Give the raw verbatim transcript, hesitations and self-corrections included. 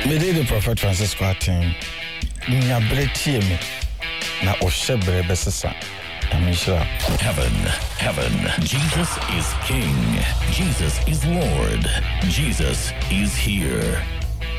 Me did the Prophet Francisco Atin. Nya bretie me. Na oshebre besesa. Heaven, heaven. Jesus is King. Jesus is Lord. Jesus is here.